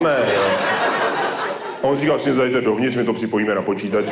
ne, jo. A on říkal, si zajďte dovnitř, my to připojíme na počítač.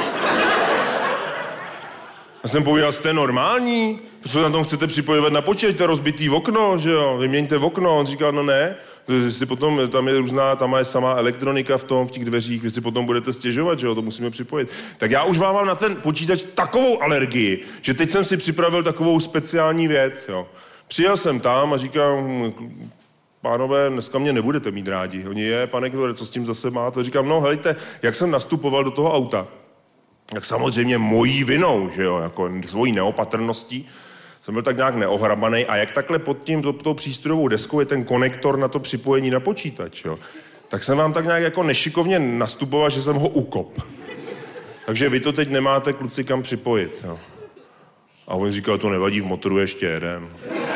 A jsem povídal, jste normální? Co na tom chcete připojovat na počítač, to rozbitý okno, že jo? Vyměňte okno. On říkal, no ne, si potom, tam je různá, tam je samá elektronika v těch dveřích, vy si potom budete stěžovat, že jo, to musíme připojit. Tak já už mám na ten počítač takovou alergii, že teď jsem si připravil takovou speciální věc, jo. Přijel jsem tam a říkám, pánové, dneska mě nebudete mít rádi. Oni pane, co s tím zase máte? Říkám, no helejte, jak jsem nastupoval do toho auta, tak samozřejmě mojí vinou, že jo, jako svojí neopatrností, jsem byl tak nějak neohrabanej a jak takhle pod tou přístrojovou deskou je ten konektor na to připojení na počítač, jo, tak jsem vám tak nějak jako nešikovně nastupoval, že jsem ho ukop. Takže vy to teď nemáte, kluci, kam připojit, jo. A on říkal, to nevadí, v motoru ještě jeden.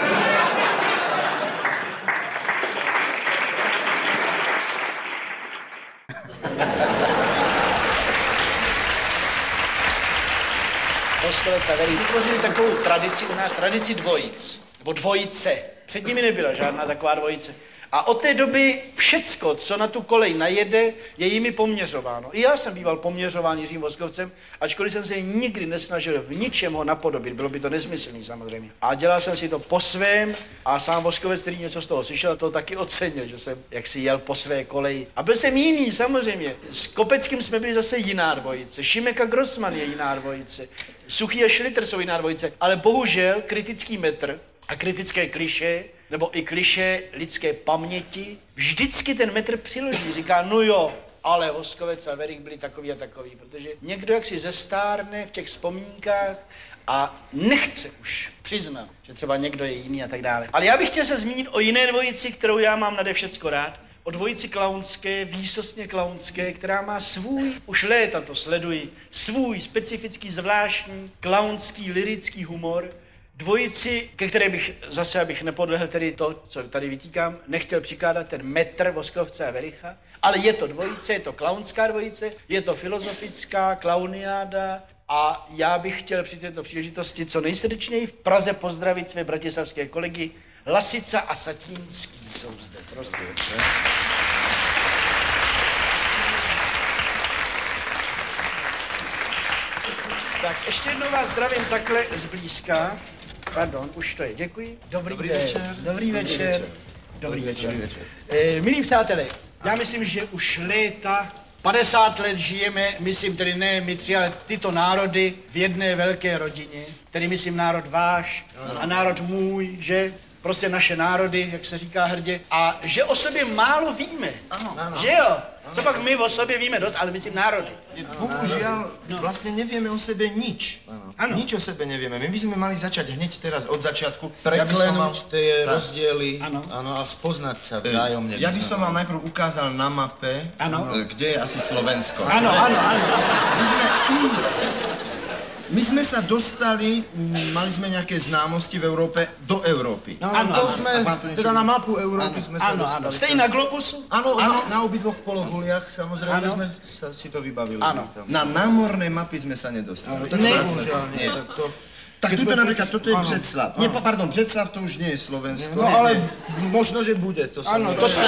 Voskovec a Verík vytvořili takovou tradici u nás, tradici dvojic, nebo dvojice. Před nimi nebyla žádná taková dvojice. A od té doby všecko, co na tu kolej najede, je jimi poměřováno. I já jsem býval poměřován Jiřím Voskovcem, ačkoliv jsem se nikdy nesnažil v ničem ho napodobit, bylo by to nesmyslný samozřejmě. A dělal jsem si to po svém a sám Voskovec, který něco z toho slyšel, to taky ocenil, že jsem jaksi jel po své koleji. A byl jsem jiný samozřejmě. S Kopeckým jsme byli zase jiná dvojice. Šimek a Grossman je jiná dvojice. Suchý a Schlitter jsou jiná dvojice. Ale bohužel kritický metr a kritické klišé, nebo i klišé lidské paměti, vždycky ten metr přiloží. Říká, no jo, ale Voskovec a Verík byli takový a takový, protože někdo jaksi zestárne v těch vzpomínkách a nechce už přiznat, že třeba někdo je jiný a tak dále. Ale já bych chtěl se zmínit o jiné dvojici, kterou já mám nade všecko rád. O dvojici klaunské, výsostně klaunské, která má svůj, už léta to sleduji, svůj specifický, zvláštní, klaunský, lirický humor. Dvojici, ke které bych zase, abych nepodlehl tedy to, co tady vytýkám, nechtěl přikládat ten metr Voskovce a Vericha, ale je to dvojice, je to klaunská dvojice, je to filozofická klauniáda a já bych chtěl při této příležitosti co nejsrdečněji v Praze pozdravit své bratislavské kolegy Lasica a Satínský jsou zde, prosím. Tak ještě jednou vás zdravím takhle zblízka. Pardon, už to je, děkuji. Dobrý večer. Dobrý večer. Dobrý večer. Milí přátelé, já myslím, že už léta, 50 let žijeme, myslím tedy ne my tři, ale tyto národy v jedné velké rodině. Tedy myslím národ váš a národ můj, že? Prostě naše národy, jak se říká hrdě. A že o sobě málo víme. Ano. Že jo? Co pak my o sobě víme dost, ale myslím národy. Bohužiaľ, vlastne nevieme o sebe nič. Ano. Nič o sebe nevieme. My by sme mali začať hneď teraz od začiatku. Preklenúť tie rozdiely a spoznať sa vzájomne. Ja by som vám najprv ukázal na mape, kde je asi Slovensko. Áno. My sme sa dostali, mali sme nejaké známosti v Európe, do Európy. Áno, to sme, teda na mapu Európy sme sa dostali. Ste i na globusu? Áno, na obidvoch polohuliach, samozrejme sme si to vybavili. Áno. Na námorné mapy sme sa nedostali. Nie. Tak tuto napríklad, toto je Břeclav. Nie, pardon, Břeclav to už nie je Slovensko. No ale možno, že bude, to sa Áno, to sa...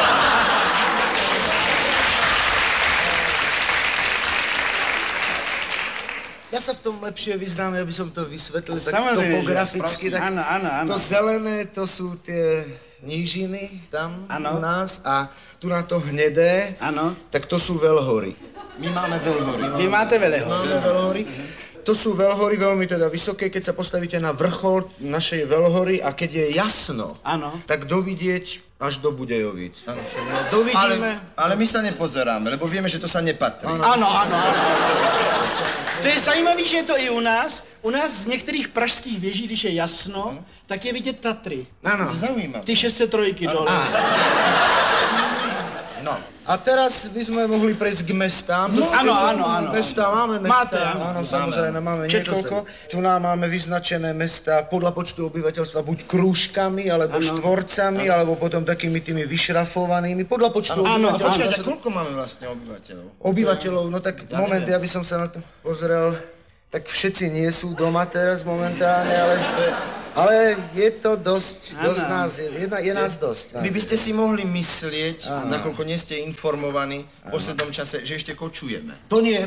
Ja sa v tom lepšie vyznám, aby som to vysvetlil tak samozrejme, topograficky. Tak áno. to zelené, to sú tie nížiny tam u nás a tu na to hnedé, tak to sú veľhory. My máme veľhory. Vy máte veľhory. Máme veľhory. To sú veľhory veľmi teda vysoké, keď sa postavíte na vrchol našej veľhory a keď je jasno, tak dovidieť až do Budejovic. Dovidíme. Ale my sa nepozeráme, lebo vieme, že to sa nepatrí. Áno. To je zajímavé, že je to i u nás. U nás z některých pražských věží, když je jasno, tak je vidět Tatry. Áno. Zaujímavé. Ty 603 dole. No. A teraz by sme mohli prejsť k mestám. Áno. Mestá, máme mestá. Máte, áno, samozrejme, máme niekoľko. Tu nám máme vyznačené mestá podľa počtu obyvateľstva buď krúžkami, alebo štvorcami, alebo potom takými tými vyšrafovanými, podľa počtu obyvateľstva. Počkajte, koľko máme vlastne obyvateľov? Obyvateľov, no tak moment, ja by som sa na to pozrel. Tak všetci nie sú doma teraz momentálne, Ale je to dosť nás, je nás dosť. Vy by ste si mohli myslieť, nakoľko nie ste informovaní v poslednom čase, že ešte kočujeme. To nie,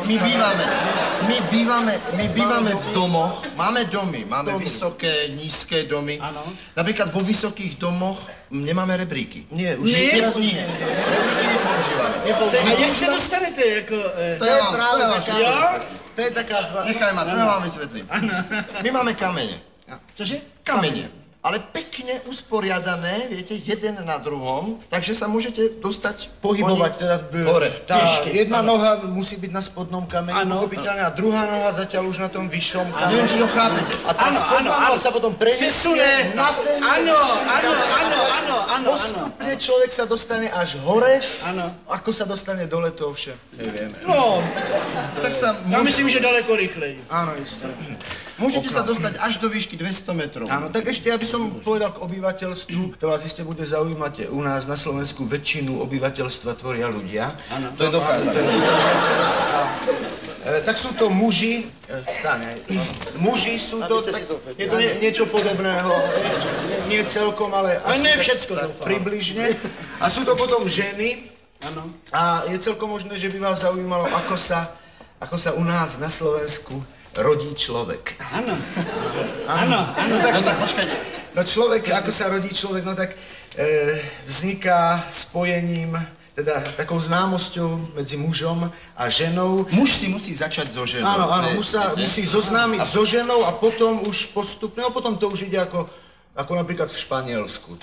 My bývame v domoch, máme domy, máme vysoké, nízke domy. Napríklad vo vysokých domoch nemáme rebríky. Nie, už nie. Rebríky nepoužívame. A jak se dostanete jako... To je práve jo? To je taká zvlášť. Nechaj ma, to ja vám vysvetlím. My máme kamene. Cože? Kamene. Ale pekne usporiadané, viete, jeden na druhom, takže sa môžete dostať Pohybovať teda hore. Jedna noha musí byť na spodnom kameni, pochopiteľne, a druhá noha zatiaľ už na tom vyššom kameni. Neviem, či to chápete. A tá spodná noha sa potom prenesie na ten... Áno. Postupne človek sa dostane až hore, ako sa dostane dole, to ovšem nevieme. No, Tak sa já myslím, že daleko rychleji. Áno, isté. môžete sa dostať až do výšky 200 metrov. Áno, tak ešte ja by som povedal k obyvateľstvu, to vás iste bude zaujímať, u nás na Slovensku väčšinu obyvateľstva tvoria ľudia. Áno, to je dokázané. Tak sú to muži, muži sú to, je to niečo podobného, nie celkom, ale asi ne všetko, približne. A sú to potom ženy. A je celkom možné, že by vás zaujímalo, ako sa u nás na Slovensku rodí človek. Áno. No tak počkajte. No človek, ako sa rodí človek, no tak vzniká spojením, teda takou známosťou medzi mužom a ženou. Muž si musí začať so ženou. Áno, muž sa musí zoznámiť so ženou a potom už postupne, no potom to už ide ako napríklad v Španielsku.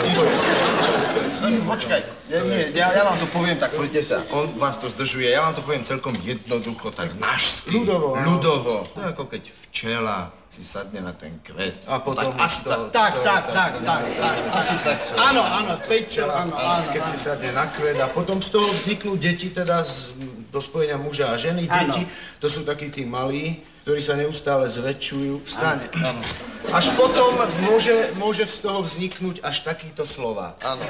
Počkaj, ja vám to poviem, tak poďte sa. On vás to zdržuje, ja vám to poviem celkom jednoducho, tak nášsky. Ľudovo. To je ako keď včela si sadne na ten kvet. A potom tak asi tak. Tak. Asi tak. Áno, pejčel, áno. Keď si sadne na kvet a potom z toho vzniknú deti, teda do spojenia muža a ženy. Deti, to sú takí tí malí, ktorí sa neustále zväčšujú. Vstane. Až potom môže z toho vzniknúť až takýto Slovák. Áno.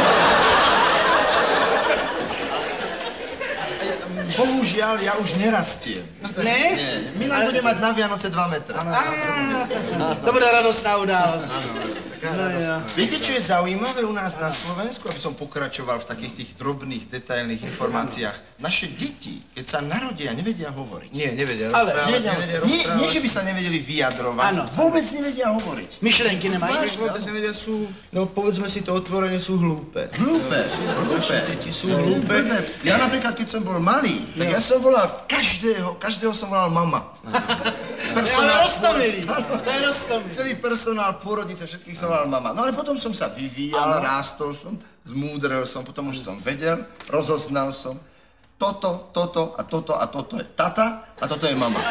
Bohužiaľ, ja už nerastiem. Ne? Milan bude mať na Vianoce 2 metra. To bude radostná událosť. Viete, čo je zaujímavé u nás na Slovensku, aby som pokračoval v takých tých drobných, detailných informáciách? Naše deti, keď sa narodia, nevedia hovoriť. Nie, nevedia Ale rozprávať. nie, že by sa nevedeli vyjadrovať. Áno. Vôbec nevedia hovoriť. Myšlenky nemáš? Vôbec nevedia, no povedzme si to otvorene, sú hlúpe. Deti sú hlúpe. Ja napríklad, keď som bol malý, tak ja som volal každého som volal mama. Ale roztomilý, to je roztomilý. Celý personál, pôrodnice, všetkých som volal mama. No ale potom som sa vyvíjal, rástol som, zmúdrel som, potom už som vedel, rozoznal som. Toto je tata a toto je mama.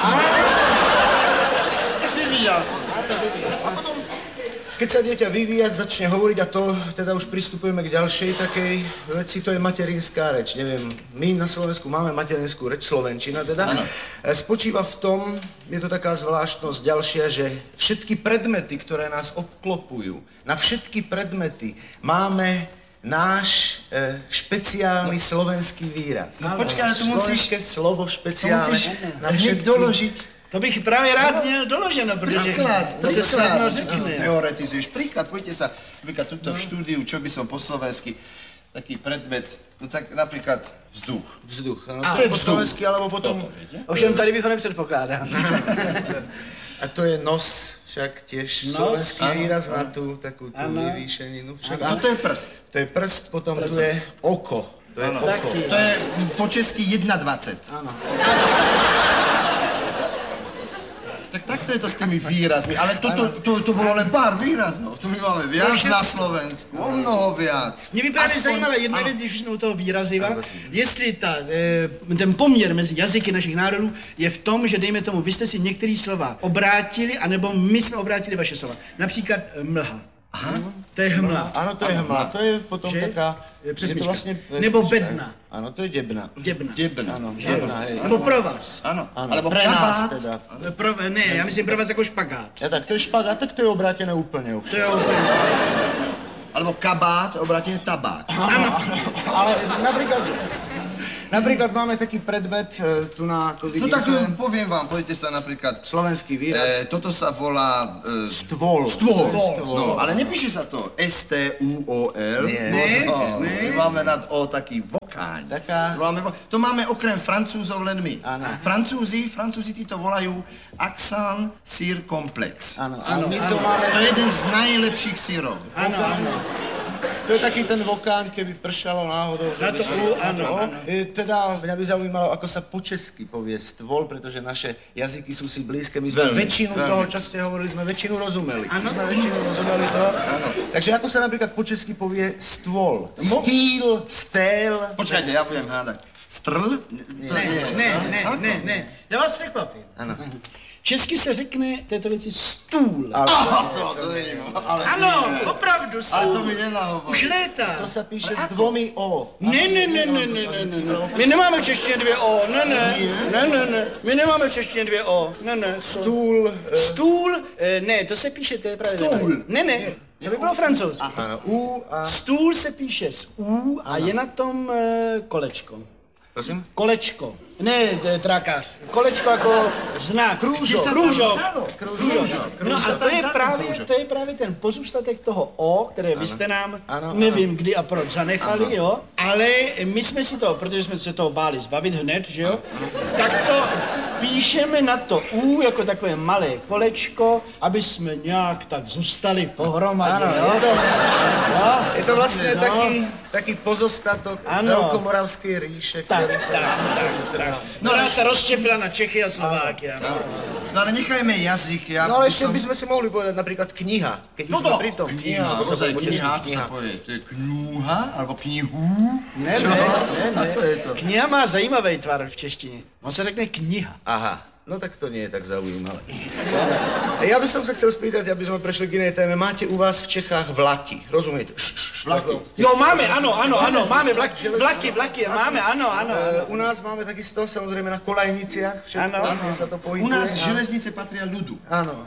Vyvíjal som. A potom, keď sa dieťa vyvíjať, začne hovoriť, a to teda už pristupujeme k ďalšej takej veci, to je materinská reč. Neviem, my na Slovensku máme materinskú reč, slovenčina teda. Spočíva v tom, je to taká zvláštnosť ďalšia, že všetky predmety, ktoré nás obklopujú, na všetky predmety máme náš špeciálny slovenský výraz. No počkaj, ale tu musíš... Slovenské slovo špeciálne. Na všetky doložiť. To bych právě rád měl doloženo, protože to se snadno řekne. Teoretizuješ. Príklad, poďte sa, napríklad tuto v štúdiu, čo by som po slovensky, taký predmet, no tak napríklad vzduch. Vzduch, no to je po slovensky, alebo potom... Ovšem tady bych ho nepředpokládal. A to je nos, však tiež slovenský výraz na tú takú vyvýšeninu. A to je prst. To je prst, potom tu je oko. To je oko. To je po česky 1,20. Áno. Tak takto je to s tými výrazmi, ale to bolo len pár výrazov. To my máme viac na Slovensku, o mnoho viac. Mě by právě zajímala jedna věc, když už jsme u toho výraziva, jestli ten poměr mezi jazyky našich národů je v tom, že dejme tomu, vy jste si některé slova obrátili, anebo my jsme obrátili vaše slova. Například mlha. Aha. To je hmla. Áno, to je hmla. To je potom taká... Přesmička. Vlastne nebo bedna. Áno, to je debna. Debna. Áno, debna, hej. Nebo provaz. Áno, alebo pre nás teda. Ne, já myslím provaz jako špagát. Ja tak, to je špagát, tak to je obrátené úplne. To je úplně. Alebo kabát, obrátené tabák. Áno, ale napríklad... Napríklad máme taký predmet, tu na, ako No vidíte, tak poviem vám, poďte sa napríklad... slovenský výraz. Toto sa volá... Stôl. Stôl. No, ale nepíše sa to S-T-U-O-L. Nie. My máme nad O taký vokáň. To máme okrem Francúzov len my. Áno. Francúzi tí to volajú accent circomplex. Áno, a my to máme... To je jeden z najlepších sírov. Áno, áno. To je taký ten vokáň, keby pršalo náhodou. Na to U, áno. Teda mňa by zaujímalo, ako sa po česky povie stôl, pretože naše jazyky sú si blízke. My sme väčšinu toho, čo ste hovorili, sme väčšinu rozumeli. My sme väčšinu rozumeli toho. Takže ako sa napríklad po česky povie stôl? Stýl, stél. Počkajte, ja budem hádať. Strl? Ne. Já vás překvapím. Ano. Česky se řekne této věci stůl. Ale Ano, opravdu ale to stůl. mi nenahovorí. Už léta. To sa píše s dvomi O. Ne. My nemáme v češtině 2 O. Ne. My nemáme v češtině 2 O. Ne. Stůl. Stůl? Ne, to se píše, to je právě. Stůl. Ne. To by bylo francouzsky. Ano, U a... Stůl se píše s U a je na tom kolečko. Prosím? Kolečko. Ne, to je trakář. Kolečko jako znak. Kružok. No a to je právě ten pozůstatek toho O, které vy jste nám, nevím kdy a proč zanechali, jo. Ale my jsme si to, protože jsme se toho báli zbavit hned, že jo, tak to píšeme na to U jako takové malé kolečko, aby jsme nějak tak zůstali pohromadě, jo. Je to vlastne taký pozostatok Veľkomoravskej ríše, ktorý sa... No ale sa rozštěpila na Čechy a Slováky, ano. No ale nechajme jazyk, ja No ale ešte by sme si mohli povedať napríklad kniha. Keď už sme pri tom. Kniha, to sa ozaj povie po česky kniha, to sa povie. To je kňúha, alebo knihu. Ne. Ako je to? Kniha má zajímavý tvar v češtině. On se řekne kniha. Aha. No tak to nie je tak zaujímavé. Ja by som sa chcel spýtať, aby sme prešli k inej téme. Máte u vás v Čechách vlaky, rozumiete? Vlaky. Jo, máme, ano, máme vlaky, máme, ano. U nás máme takisto, samozrejme, na kolajniciach všetko, kde sa to pohybuje. U nás železnice patria ľudu. Áno.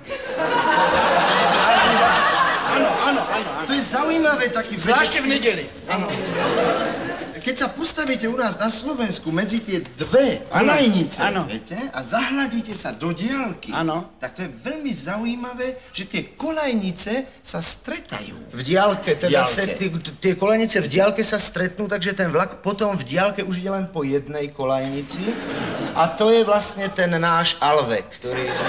Ano. To je zaujímavé taký... Zvláště v neděli. Áno. Keď sa postavíte u nás na Slovensku medzi tie dve kolajnice, viete, a zahľadíte sa do diaľky, tak to je veľmi zaujímavé, že tie kolajnice sa stretajú. V diaľke, teda tie kolajnice v diaľke sa stretnú, takže ten vlak potom v diaľke už ide len po jednej kolajnici. A to je vlastne ten náš Alvek, ktorý sme...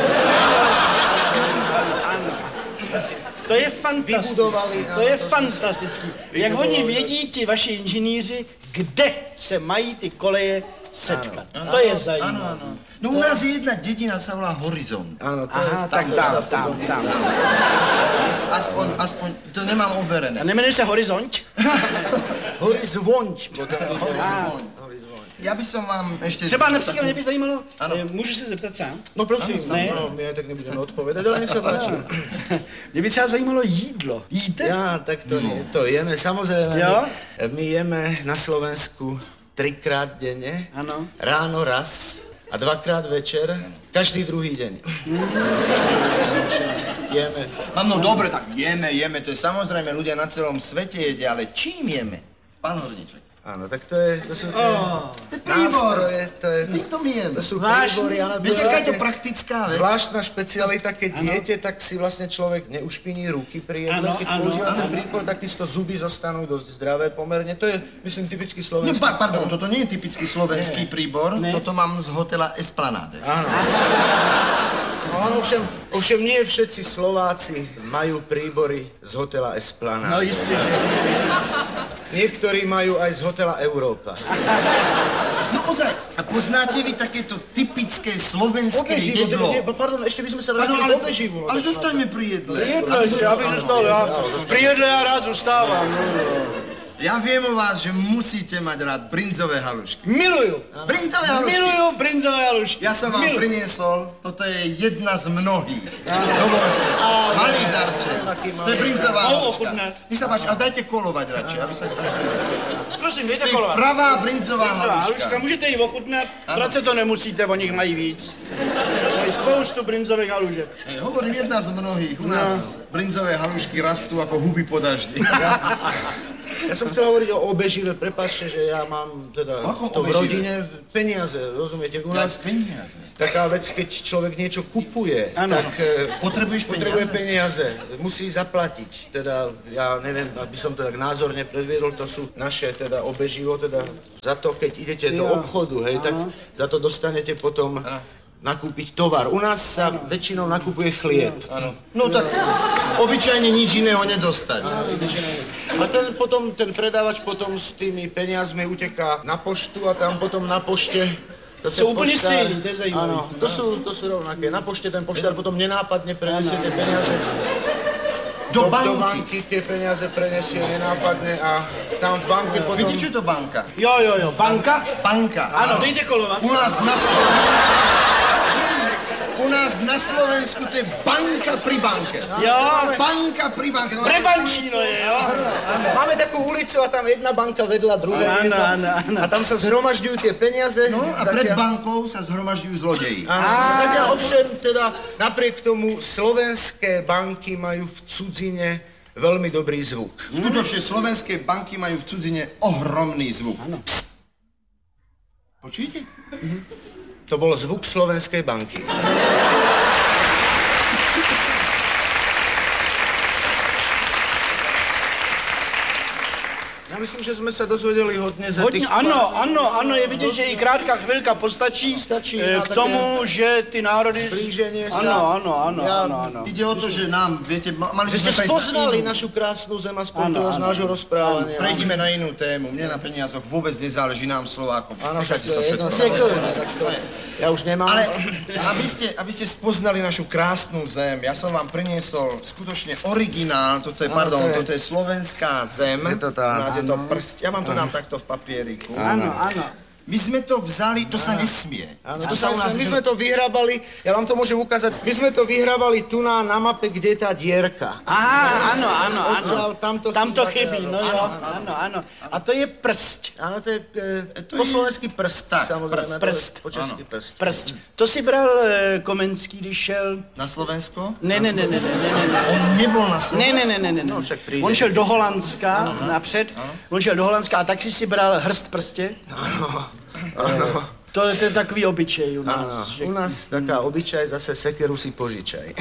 To je fantastický. Jak oni vědí, ti vaši inženýři, kde se mají ty koleje setkat. To je zajímavé. No u nás je jedna dedina, sa volá Horizont. Áno, tak tam. Aspoň, to nemám overené. A nemenuje se Horizont? Horizont. Ja by som vám ešte... Třeba například mě by zajímalo, můžu se zeptat sám? No prosím, my tak nebudeme odpovedať, ale nech sa páči. Mě by třeba zajímalo jídlo. Jíte? Ja, tak to jeme, samozrejme. My jeme na Slovensku 3-krát denne, ráno raz a 2-krát večer, každý druhý deň. Jeme. No dobre, tak jeme, to je samozrejme, ľudia na celom svete jedia, ale čím jeme? Pán Horníček. Áno, tak to sú tie nástroje, týmto my jeme. To sú príbory, áno. Taká je to praktická vec. Zvláštna špecialita, keď jete, tak si vlastne človek neušpiní ruky pri jedle, keď používa ten príbor, takisto zuby zostanú dosť zdravé pomerne. To je, myslím, typicky slovenský. No, pardon, toto nie je typický slovenský príbor, toto mám z hotela Esplanade. Áno. No, ovšem nie všetci Slováci majú príbory z hotela Esplanade. No isté, že... Niektorí majú aj z hotela Európa. No ozaj, a poznáte vy takéto typické slovenské jedlo? Pardon, ešte by sme sa vrátili k obeživu. Ale zostaňme pri jedle. Pri jedle ešte, aby zostal, pri jedle ja rád zostávam. Ja viem o vás, že musíte mať rád brinzové halušky. Milujú. Brinzové halušky? Milujú brinzové halušky. Ja som vám priniesol, toto je jedna z mnohých. Dovolte, malý darček. To je brinzová haluška. Nech sa páči, ale dajte kolovať radšej, aby sa každý... Prosím, dejte To je kolovať. pravá brinzová haluška. Můžete ji ochutnat, vracet to nemusíte, o nich mají víc. Mají spoustu brinzových halušek. Hovorím, jedna z mnohých. U nás brinzové halušky rastú ako huby po daždi. Ja som chcel hovoriť o obežive, prepáčte, že ja mám teda v rodine peniaze, rozumiete? U nás peniaze. taká vec, keď človek niečo kupuje, tak potrebuje peniaze, musí zaplatiť. Teda, ja neviem, aby som to tak názorne predviedol, to sú naše teda obeživo, teda za to, keď idete do obchodu, hej, tak za to dostanete potom nakúpiť tovar. U nás sa väčšinou nakupuje chlieb. Áno. No tak obyčajne nič iného nedostať. A potom ten predávač potom s tými peniazmi uteká na poštu a tam potom na pošte sú úplne stejní, to je zajímavé. Áno, to sú rovnaké. Na pošte ten poštár potom nenápadne prenesie tie peniaze do banky tie peniaze prenesie nenápadne a tam v banke potom... Viete, čo je to banka? Jo, banka? Banka. Áno, dejte kolova. U nás na Slovensku to je banka pri banke. Jo. Banka pri banke. No, Prebančíno je, jo? Máme takú ulicu a tam jedna banka vedľa druhej. Áno. A tam sa zhromažďujú tie peniaze. No a pred bankou sa zhromažďujú zlodeji. Zatiaľ ovšem, teda napriek tomu slovenské banky majú v cudzine veľmi dobrý zvuk. Skutočne slovenské banky majú v cudzine ohromný zvuk. Áno. Počujete? To bol zvuk slovenskej banky. Ja myslím, že sme sa dozvedeli hodne za tých... Áno, je vidieť, že i krátka chvíľka postačí k tomu, že ty národy... Splíženie sa. Áno. Ide o to, že nám, viete, mali Že ste spoznali našu krásnu zem aspoň toho z nášho rozprávania. Prejdime na inú tému. Mne na peniazoch vôbec nezáleží, nám Slovákom. Áno, však to to je jedno. Ja už nemám. Ale aby ste spoznali našu krásnu zem, ja som vám priniesol skutočne originál, toto je slovenská zem. Je to tá. U nás je to prst. Ja vám to dám takto v papieriku. Áno. My sme to vzali, to sa nesmie. Áno, my sme to vyhrabali, ja vám to môžem ukázať, my sme to vyhrabali tu na mape, kde je tá dierka. Aha, áno. Tam to chybí, no jo, áno. A to je prst. Áno, to je po slovensky prst, tak, samozrejme. Prst. Po česky prst. Prst. To si bral Komenský, když šel... Na Slovensko? Ne. On nebol na Slovensku? Ne. No, však príde. On šel do Holandska napřed, on šel do Holandska a tak si bral hrst prstě. Áno. To je takový obyčej u nás. U nás taká obyčaj, zase sekeru si požičaj.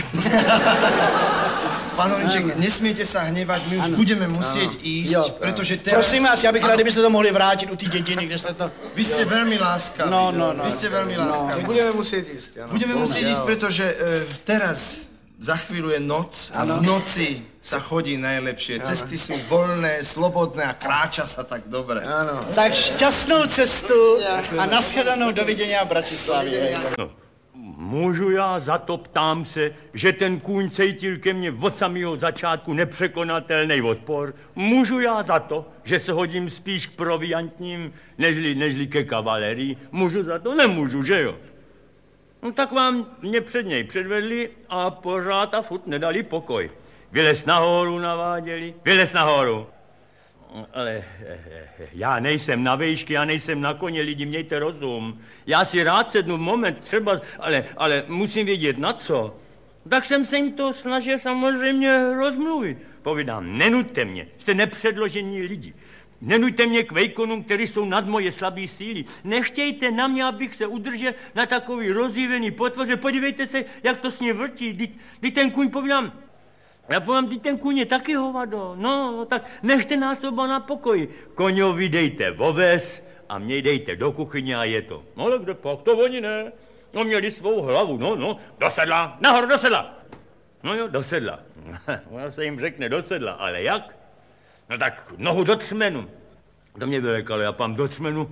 Pán Horinček, nesmiete sa hnevať, my už budeme musieť ísť, pretože teraz... Prosím vás, já bych rád, kdybyste to mohli vrátit u té dědiny, kde jste to... Vy ste veľmi láskaví. No. Vy ste veľmi láskaví. My budeme musieť ísť, áno. Budeme musieť ísť, pretože teraz za chvíľu je noc a v noci sa chodí najlepšie. Cesty sú voľné, slobodné a kráča sa tak dobre. Áno. Tak šťastnou cestu a nashledanou, dovidění v Bratislavě. No, můžu já za to, ptám se, že ten kůň cítil ke mně od samého začátku nepřekonatelný odpor? Můžu já za to, že se hodím spíš k proviantním, nežli ke kavalerii? Můžu za to? Nemůžu, že jo? No tak vám mě před něj předvedli a pořád a furt nedali pokoj. Vylez nahoru naváděli, vylez nahoru. Ale já nejsem na vejšky, já nejsem na koně, lidi, mějte rozum. Já si rád sednu moment třeba, ale musím vědět na co. Tak jsem se jim to snažil samozřejmě rozmluvit. Povídám, nenuďte mě, jste nepředložení lidi. Nenuďte mě k vejkonům, kteří jsou nad moje slabé síly. Nechtějte na mě, abych se udržel na takový rozdívený potvoře. Podívejte se, jak to s ním vrtí. Teď ten kůň, povídám, já povím, teď ten kůň je taky hovado. No, tak nechte nás oba na pokoji. Koňovi dejte voves a mě dejte do kuchyně a je to. No, ale kde pak to oni ne? No, měli svou hlavu, no, do sedla, nahoru do sedla. No jo, do sedla. Ono se jim řekne do sedla, ale jak? No tak nohu do třmenu. To mě vylekalo, já pám do třmenu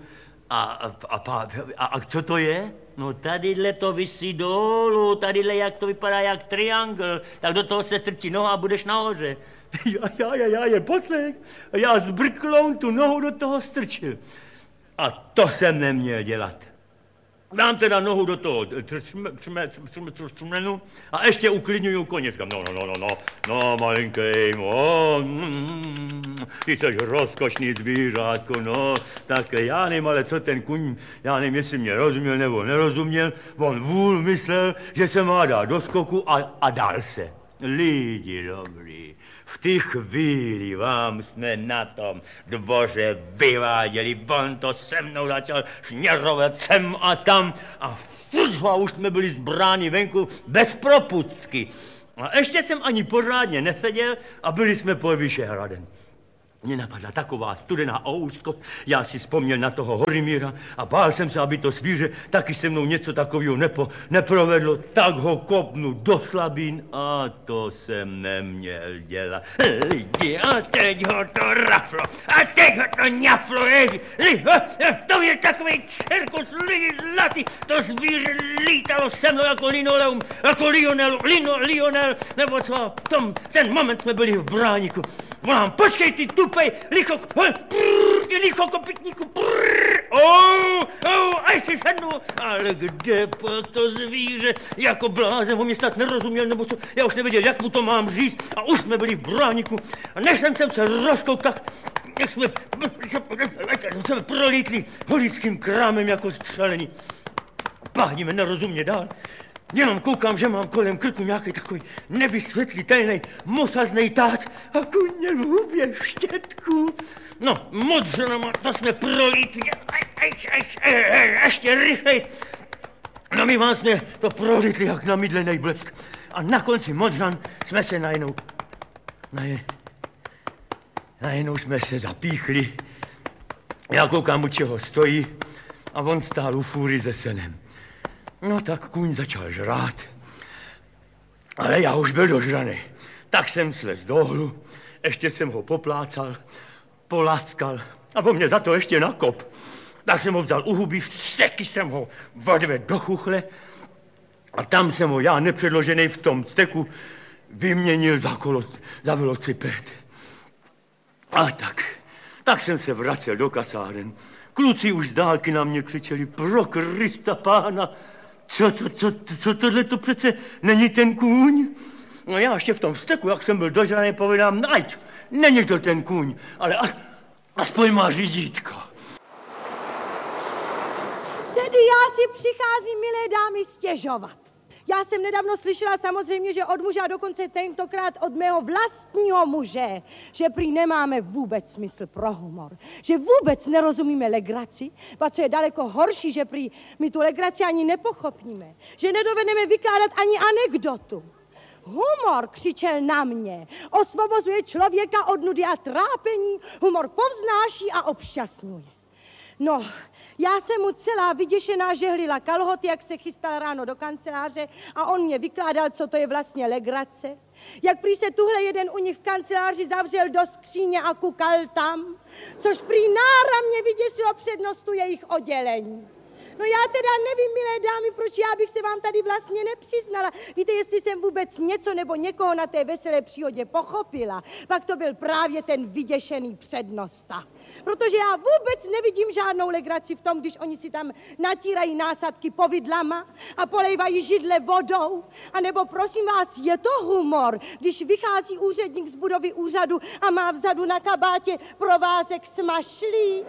a co to je? No tadyhle to visí dolů, tadyhle jak to vypadá jak triangl, tak do toho se strčí noha a budeš nahoře. Já je poslech. A já s brklou tu nohu do toho strčil. A to jsem neměl dělat. Dám teda nohu do toho třmenu a ještě uklidňuju koně. Říkám, no, malinkej, ty jsi rozkošný zvířátko, no, tak já nevím, ale co ten kuň, já nevím, jestli mě rozuměl nebo nerozuměl, on vůl myslel, že se má dát do skoku a dal se. Lidi dobrý, V té chvíli vám jsme na tom dvoře vyváděli, on to se mnou začal šněrovat sem a tam a už jsme byli zbráni venku bez propustky. A ještě jsem ani pořádně neseděl a byli jsme pod Vyšehradem. Mně napadla taková studená úzkost, já si vzpomněl na toho Horimíra a bál jsem se, aby to zvíře taky se mnou něco takového neprovedlo, tak ho kopnu do slabin a to jsem neměl dělat. Lidi, a teď ho to raflo, a teď ho to ňaflo, to je takový cirkus, lidi zlatý, to zvíře lítalo se mnou jako linoleum, jako Lionel, nebo co, ten moment jsme byli v bráníku. Volám, počkej ty tupej, licho kopytníku, až si sednu. Ale kde pak to zvíře, jako blázen, on mě snad nerozuměl, nebo co, já už nevěděl, jak mu to mám říct. A už jsme byli v bráníku a než jsem se rozkouk, tak jak jsme prolítli holickým krámem jako střelení. Pádíme nerozumně dál. Jenom koukám, že mám kolem krku nějaký takový nevysvětlitelný mosaznej tác a kuně v hubě štětku. No, modřanama, to jsme prolítli, ještě rychlej. No my vám jsme to prolítli jak namydlenej blesk. A na konci modřan jsme se najednou jsme se zapíchli. Já koukám, u čeho stojí a on stál u fůry se senem. No tak kůň začal žrát, ale já už byl dožraný. Tak jsem slez dolů, ještě jsem ho poplácal, polaskal a po mě za to ještě nakop. Tak jsem ho vzal u huby, vsteky jsem ho odvedl do chuchle a tam jsem ho já nepředložený v tom steku vyměnil za velociped. A tak jsem se vracel do kasáren. Kluci už z dálky na mě křičeli, pro Krista Pána, co tohle to přece není ten kůň? No já ještě v tom vzteku, jak jsem byl dožraný, povedám, ať, není to ten kůň, ale aspoň má řídítko. Tedy já si přicházím, milé dámy, stěžovat. Já jsem nedávno slyšela samozřejmě, že od muže a dokonce tentokrát od mého vlastního muže, že prý nemáme vůbec smysl pro humor, že vůbec nerozumíme legraci, a co je daleko horší, že prý my tu legraci ani nepochopíme, že nedovedeme vykládat ani anekdotu. Humor, křičel na mě, osvobozuje člověka od nudy a trápení, humor povznáší a obšťastňuje. No, já jsem mu celá vyděšená žehlila kalhoty, jak se chystal ráno do kanceláře a on mě vykládal, co to je vlastně legrace. Jak prý se tuhle jeden u nich v kanceláři zavřel do skříně a kukal tam, což prý náramně vyděsilo přednostu jejich oddělení. No já teda nevím, milé dámy, proč já bych se vám tady vlastně nepřiznala. Víte, jestli jsem vůbec něco nebo někoho na té veselé příhodě pochopila, pak to byl právě ten vyděšený přednosta. Protože já vůbec nevidím žádnou legraci v tom, když oni si tam natírají násadky povidlama a polejvají židle vodou. A nebo prosím vás, je to humor, když vychází úředník z budovy úřadu a má vzadu na kabátě provázek smašlí.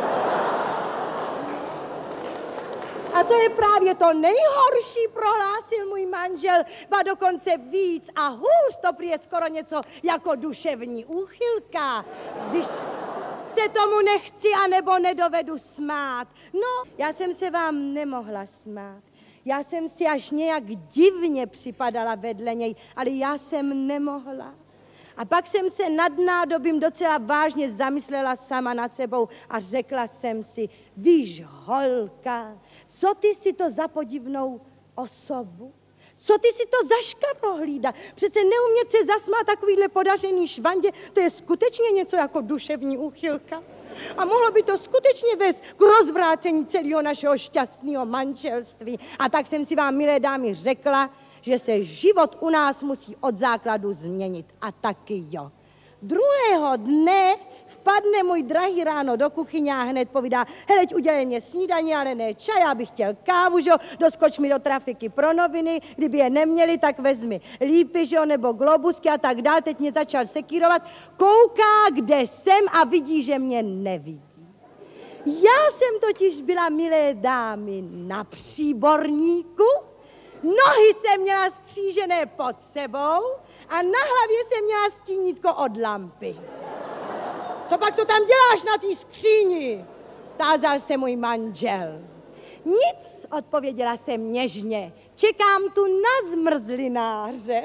A to je právě to nejhorší, prohlásil můj manžel, ba dokonce víc a hůř, to prý je skoro něco jako duševní úchylka, když se tomu nechci anebo nedovedu smát. No, já jsem se vám nemohla smát. Já jsem si až nějak divně připadala vedle něj, ale já jsem nemohla. A pak jsem se nad nádobím docela vážně zamyslela sama nad sebou a řekla jsem si, víš, holka, co ty si to za podivnou osobu? Co ty si to za škarohlída? Přece neumět se zasmát takovýhle podařený švandě, to je skutečně něco jako duševní úchylka. A mohlo by to skutečně vést k rozvrácení celého našeho šťastného manželství. A tak jsem si vám, milé dámy, řekla, že se život u nás musí od základu změnit. A taky jo. Druhého dne vpadne můj drahý ráno do kuchyně a hned povídá, heleď, udělej mě snídaní, ale ne čaj, já bych chtěl kávu, že jo, doskoč mi do trafiky pro noviny, kdyby je neměli, tak vezmi lípy, že jo, nebo globusky a tak dál. Teď mě začal sekírovat, kouká, kde jsem a vidí, že mě nevidí. Já jsem totiž byla, milé dámy, na příborníku, nohy jsem měla skřížené pod sebou a na hlavě jsem měla stínítko od lampy. Co pak to tam děláš na té skříni? Tázal se můj manžel. Nic, odpověděla jsem něžně. Čekám tu na zmrzlináře.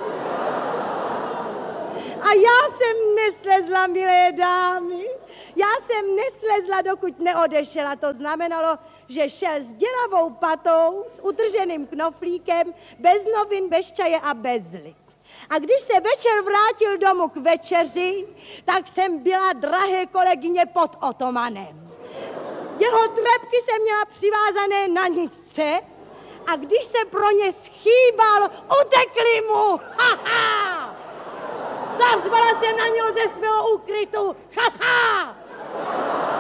A já jsem neslezla, milé dámy. Já jsem neslezla, dokud neodešel. A to znamenalo, že šel s děravou patou, s utrženým knoflíkem, bez novin, bez čaje a bez lid. A když se večer vrátil domů k večeři, tak jsem byla, drahé kolegyně, pod otomanem. Jeho trepky jsem měla přivázané na nicce a když se pro ně schýbal, utekli mu. Ha-ha! Zavzvala jsem na něho ze svého úkrytu. Ha-ha!